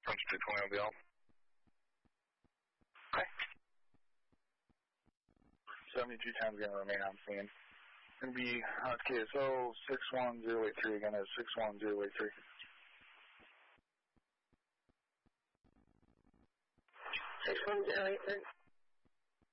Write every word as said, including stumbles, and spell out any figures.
French two twenty will be out. Okay. seventy-two times going to remain on scene. Going to be, okay, so six one zero eight three again is six one zero eight three. six one zero eight three.